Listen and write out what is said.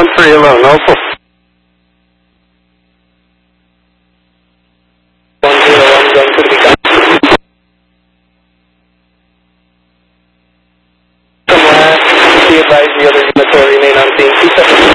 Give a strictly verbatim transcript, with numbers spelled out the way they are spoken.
one three alone, hopeful. one zero one, going to be cut. Come last, be advised the other units will remain on scene. two seven.